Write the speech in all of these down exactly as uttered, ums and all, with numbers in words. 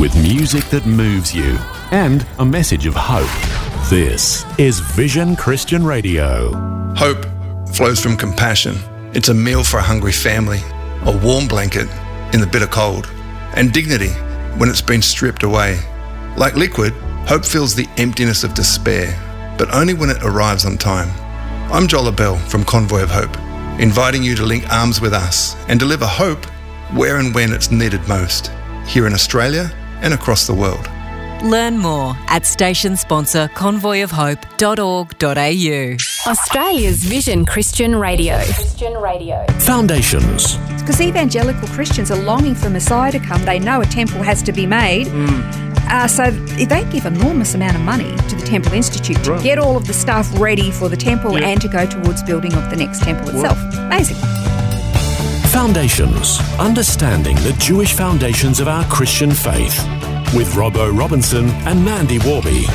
with music that moves you and a message of hope. This is Vision Christian Radio. Hope flows from compassion. It's a meal for a hungry family, a warm blanket in the bitter cold, and dignity when it's been stripped away. Like liquid, hope fills the emptiness of despair, but only when it arrives on time. I'm Joel Bell from Convoy of Hope, inviting you to link arms with us and deliver hope where and when it's needed most, here in Australia and across the world. Learn more at station sponsor convoy of hope dot org dot a u. Australia's Vision Christian Radio. Christian Radio. Foundations. Because evangelical Christians are longing for Messiah to come. They know a temple has to be made. Mm. Uh, so they give enormous amount of money to the Temple Institute to right. get all of the stuff ready for the temple yeah. and to go towards building of the next temple itself. Wow. Amazing. Foundations. Understanding the Jewish foundations of our Christian faith. With Robbo Robinson and Mandy Warby.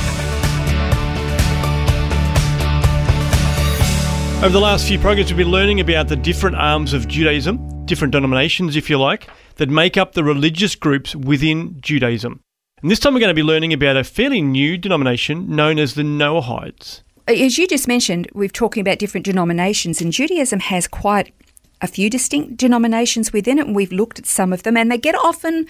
Over the last few programs, we've been learning about the different arms of Judaism, different denominations, if you like, that make up the religious groups within Judaism. And this time we're going to be learning about a fairly new denomination known as the Noahides. As you just mentioned, we're talking about different denominations, and Judaism has quite a few distinct denominations within it, and we've looked at some of them, and they get often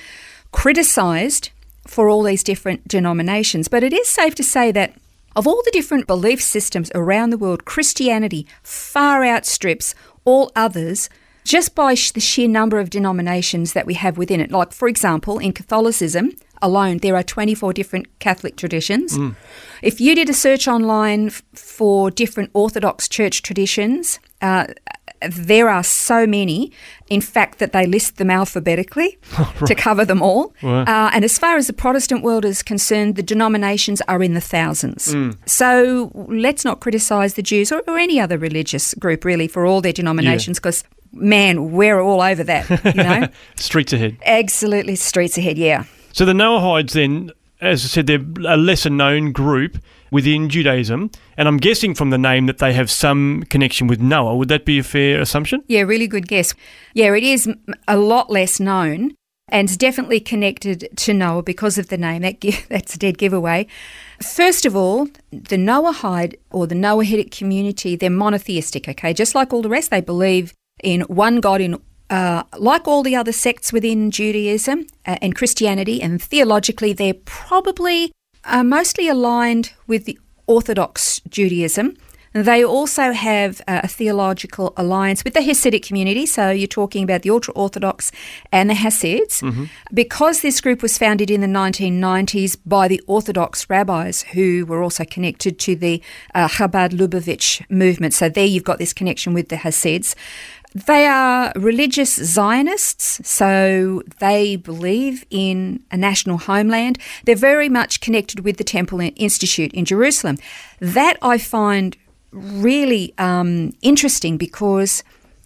criticised for all these different denominations. But it is safe to say that of all the different belief systems around the world, Christianity far outstrips all others just by the sheer number of denominations that we have within it. Like, for example, in Catholicism alone, there are twenty-four different Catholic traditions. Mm. If you did a search online f- for different Orthodox church traditions, uh, there are so many, in fact, that they list them alphabetically oh, right. to cover them all. Wow. Uh, and as far as the Protestant world is concerned, the denominations are in the thousands. Mm. So let's not criticise the Jews or, or any other religious group, really, for all their denominations, because, yeah. man, we're all over that, you know. Streets ahead. Absolutely, streets ahead, yeah. So the Noahides then, as I said, they're a lesser-known group within Judaism, and I'm guessing from the name that they have some connection with Noah. Would that be a fair assumption? Yeah, really good guess. Yeah, it is a lot less known and definitely connected to Noah because of the name. That That's a dead giveaway. First of all, the Noahide or the Noahidic community, they're monotheistic, okay? Just like all the rest, they believe in one God in Uh, like all the other sects within Judaism uh, and Christianity, and theologically they're probably uh, mostly aligned with the Orthodox Judaism. They also have uh, a theological alliance with the Hasidic community, so you're talking about the ultra-Orthodox and the Hasids. Mm-hmm. Because this group was founded in the nineteen nineties by the Orthodox rabbis who were also connected to the uh, Chabad Lubavitch movement, so there you've got this connection with the Hasids. They are religious Zionists, so they believe in a national homeland. They're very much connected with the Temple Institute in Jerusalem. That I find really um, interesting because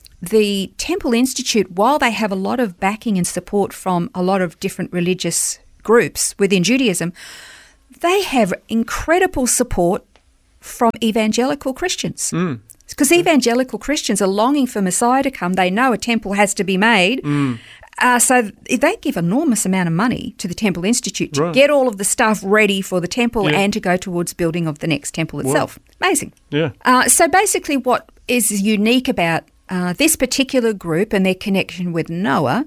the Temple Institute, while they have a lot of backing and support from a lot of different religious groups within Judaism, they have incredible support from evangelical Christians. Mm. Because evangelical Christians are longing for Messiah to come. They know a temple has to be made. Mm. Uh, so they give enormous amount of money to the Temple Institute to right. get all of the stuff ready for the temple yeah. and to go towards building of the next temple itself. Wow. Amazing. Yeah. Uh, so basically what is unique about uh, this particular group and their connection with Noah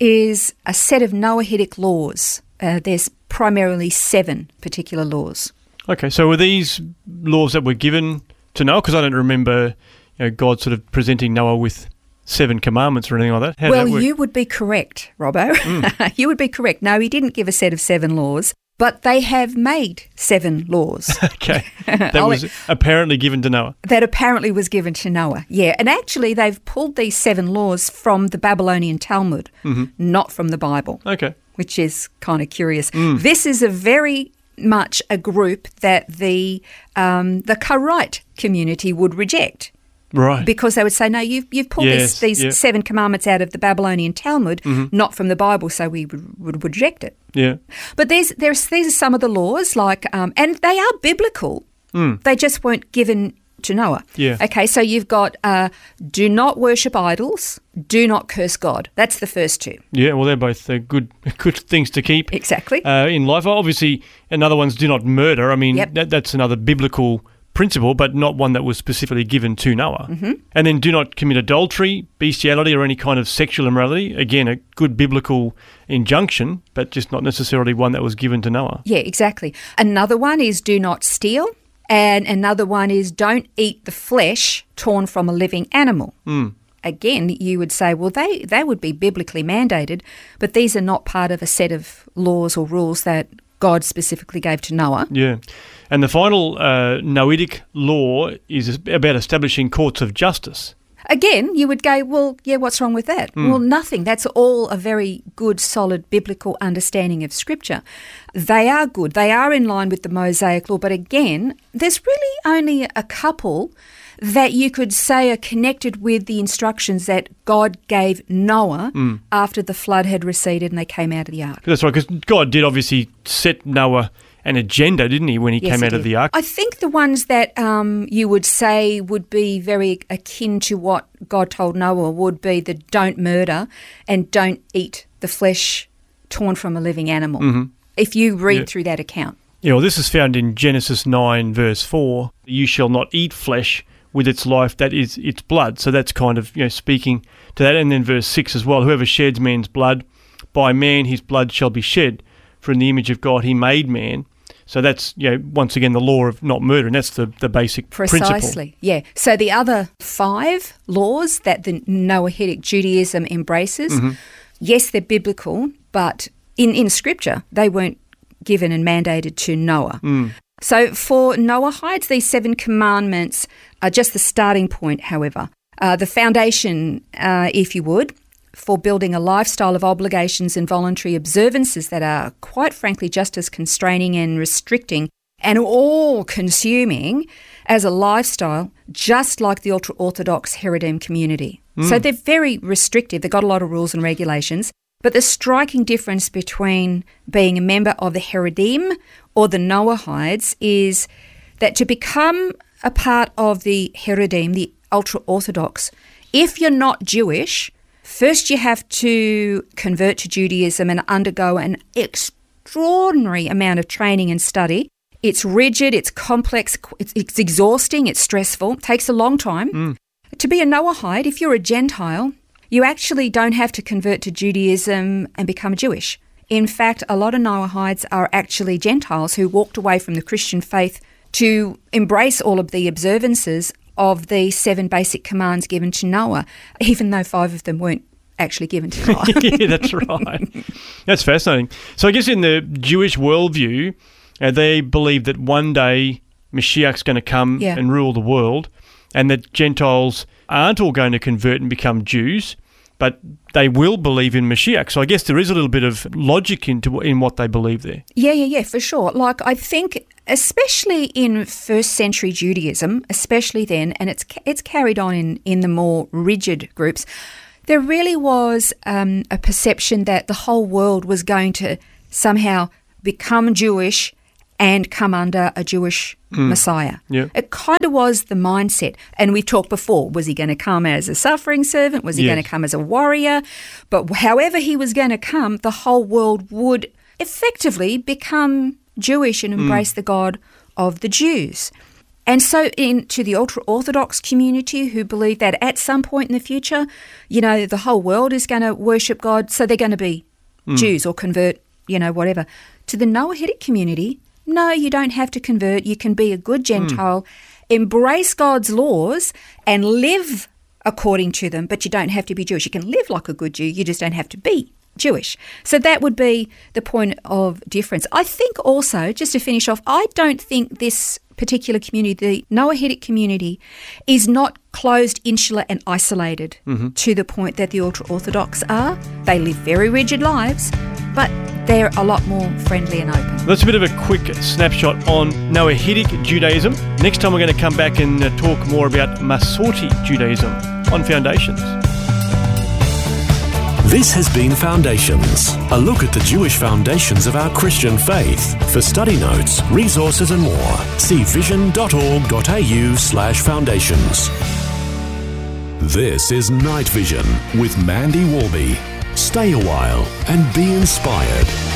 is a set of Noahidic laws. Uh, there's primarily seven particular laws. Okay, so were these laws that were given to Noah? Because I don't remember you know, God sort of presenting Noah with seven commandments or anything like that. How well, did that work? You would be correct, Robbo. Mm. You would be correct. No, he didn't give a set of seven laws, but they have made seven laws. Okay. That was apparently given to Noah. That apparently was given to Noah, yeah. And actually they've pulled these seven laws from the Babylonian Talmud, mm-hmm. not from the Bible. Okay. Which is kind of curious. Mm. This is a very much a group that the um, the Karaite community would reject. Right. Because they would say, no, you've, you've pulled yes, this, these yep. seven commandments out of the Babylonian Talmud, mm-hmm. not from the Bible, so we would, would reject it. Yeah. But there's, there's, these are some of the laws, like, um, and they are biblical. Mm. They just weren't given to Noah. Yeah. Okay, so you've got uh, do not worship idols, do not curse God. That's the first two. Yeah, well, they're both uh, good good things to keep Exactly. uh, in life. Obviously, another one's do not murder. I mean, Yep. that, that's another biblical principle, but not one that was specifically given to Noah. Mm-hmm. And then do not commit adultery, bestiality, or any kind of sexual immorality. Again, a good biblical injunction, but just not necessarily one that was given to Noah. Yeah, exactly. Another one is do not steal. And another one is don't eat the flesh torn from a living animal. Mm. Again, you would say, well, they, they would be biblically mandated, but these are not part of a set of laws or rules that God specifically gave to Noah. Yeah. And the final uh, Noahidic law is about establishing courts of justice. Again, you would go, well, yeah, what's wrong with that? Mm. Well, nothing. That's all a very good, solid biblical understanding of Scripture. They are good. They are in line with the Mosaic law. But again, there's really only a couple that you could say are connected with the instructions that God gave Noah Mm. after the flood had receded and they came out of the ark. That's right, because God did obviously set Noah an agenda, didn't he, when he Yes, came he out of did. the ark? I think the ones that um, you would say would be very akin to what God told Noah would be the don't murder and don't eat the flesh torn from a living animal, Mm-hmm. if you read Yeah. through that account. Yeah, well, this is found in Genesis nine, verse four. You shall not eat flesh with its life, that is its blood. So that's kind of, you know, speaking to that. And then verse six as well, whoever sheds man's blood, by man his blood shall be shed. For in the image of God he made man. So that's, you know, once again, the law of not murder, and that's the, the basic principle. Precisely, yeah. So the other five laws that the Noahidic Judaism embraces, Mm-hmm. yes, they're biblical, but in, in Scripture, they weren't given and mandated to Noah. Mm. So for Noahites, these seven commandments are just the starting point, however. Uh, the foundation, uh, if you would, for building a lifestyle of obligations and voluntary observances that are, quite frankly, just as constraining and restricting and all-consuming as a lifestyle, just like the ultra-Orthodox Haredim community. Mm. So they're very restrictive. They've got a lot of rules and regulations. But the striking difference between being a member of the Haredim or the Noahides is that to become a part of the Haredim, the ultra-Orthodox, if you're not Jewish, first you have to convert to Judaism and undergo an extraordinary amount of training and study. It's rigid, it's complex, it's, it's exhausting, it's stressful, it takes a long time. Mm. To be a Noahide, if you're a Gentile, you actually don't have to convert to Judaism and become Jewish. In fact, a lot of Noahides are actually Gentiles who walked away from the Christian faith to embrace all of the observances of the seven basic commands given to Noah, even though five of them weren't actually given to Noah. Yeah, that's right. That's fascinating. So I guess in the Jewish worldview, uh, they believe that one day Mashiach's going to come Yeah. and rule the world, and that Gentiles aren't all going to convert and become Jews, but they will believe in Mashiach. So I guess there is a little bit of logic into in what they believe there. Yeah, yeah, yeah, for sure. Like, I think, especially in first century Judaism, especially then, and it's it's carried on in, in the more rigid groups, there really was um, a perception that the whole world was going to somehow become Jewish and come under a Jewish Messiah. Yeah. It kind of was the mindset. And we've talked before, was he going to come as a suffering servant? Was he Yes. going to come as a warrior? But however he was going to come, the whole world would effectively become Jewish and embrace the God of the Jews. And so in to the ultra-Orthodox community who believe that at some point in the future, you know, the whole world is going to worship God, so they're going to be Jews or convert, you know, whatever. To the Noahidic community, no, you don't have to convert. You can be a good Gentile, embrace God's laws and live according to them, but you don't have to be Jewish. You can live like a good Jew, you just don't have to be Jewish. So that would be the point of difference. I think also, just to finish off, I don't think this particular community, the Noahidic community, is not closed, insular and isolated to the point that the ultra-Orthodox are. They live very rigid lives, but they're a lot more friendly and open. That's a bit of a quick snapshot on Noahidic Judaism. Next time we're going to come back and uh, talk more about Masorti Judaism on Foundations. This has been Foundations, a look at the Jewish foundations of our Christian faith. For study notes, resources and more, see vision.org.au slash foundations. This is Night Vision with Mandy Warby. Stay a while and be inspired.